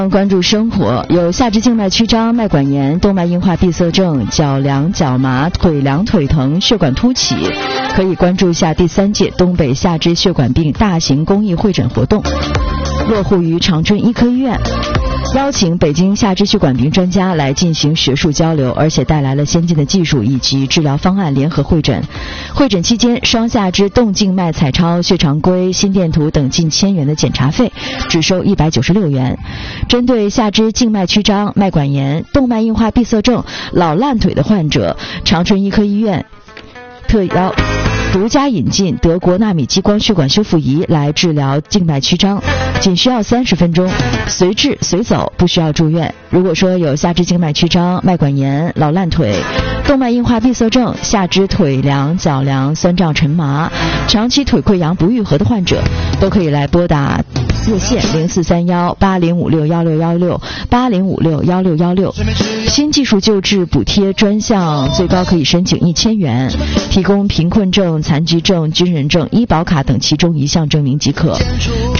关注生活，有下肢静脉曲张、脉管炎、动脉硬化闭塞症、脚凉、脚麻、腿凉、腿疼、血管凸起，可以关注一下第3届东北下肢血管病大型公益会诊活动，落户于长春医科医院。邀请北京下肢血管病专家来进行学术交流，而且带来了先进的技术以及治疗方案联合会诊。会诊期间，双下肢动静脉彩超、血常规、心电图等近1000元的检查费，只收196元。针对下肢静脉曲张、脉管炎、动脉硬化闭塞症、老烂腿的患者，长春医科医院特邀独家引进德国纳米激光血管修复仪来治疗静脉曲张，仅需要30分钟，随治随走，不需要住院。如果说有下肢静脉曲张、脉管炎、老烂腿、动脉硬化闭塞症、下肢腿凉、脚凉、酸胀沉麻、长期腿溃疡不愈合的患者，都可以来拨打热线043180561680561616，新技术救治补贴专项最高可以申请1000元，提供贫困证、残疾证、军人证、医保卡等其中一项证明即可。